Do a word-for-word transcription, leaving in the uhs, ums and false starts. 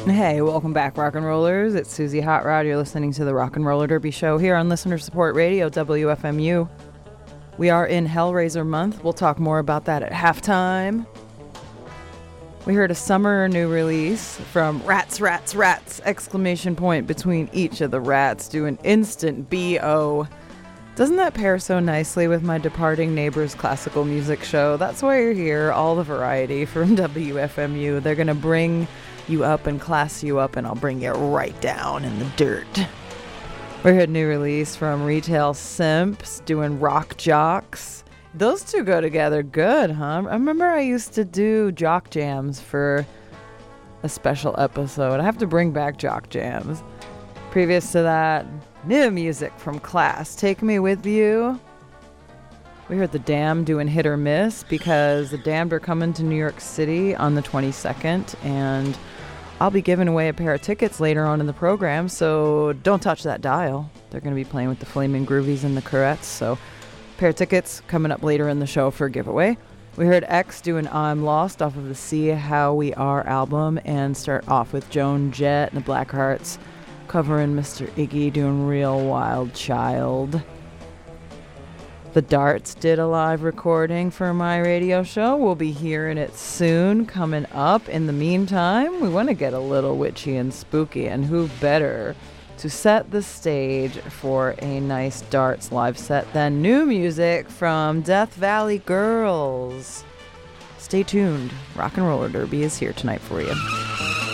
Hey, welcome back, rock and rollers. It's Susie Hot Rod. You're listening to the Rock and Roller Derby Show here on Listener Support Radio, W F M U. We are in Hellraiser month. We'll talk more about that at halftime. We heard a summer new release from Rats, Rats, Rats! Exclamation point between each of the rats. Do an instant B O. Doesn't that pair so nicely with my Departing Neighbors classical music show? That's why you're here, all the variety from W F M U. They're going to bring you up and class you up, and I'll bring you right down in the dirt. We heard a new release from Retail Simps doing Rock Jocks. Those two go together good, huh? I remember I used to do Jock Jams for a special episode. I have to bring back Jock Jams. Previous to that, new music from Class, Take Me With You. We heard The Damned doing Hit or Miss because The Damned are coming to New York City on the twenty-second, and I'll be giving away a pair of tickets later on in the program, so don't touch that dial. They're going to be playing with the Flaming Groovies and the Corettes, so a pair of tickets coming up later in the show for a giveaway. We heard X doing I'm Lost off of the See How We Are album, and start off with Joan Jett and the Blackhearts covering Mister Iggy doing Real Wild Child. The Darts did a live recording for my radio show. We'll be hearing it soon coming up. In the meantime, we want to get a little witchy and spooky, and who better to set the stage for a nice Darts live set than new music from Death Valley Girls. Stay tuned. Rock and Roller Derby is here tonight for you.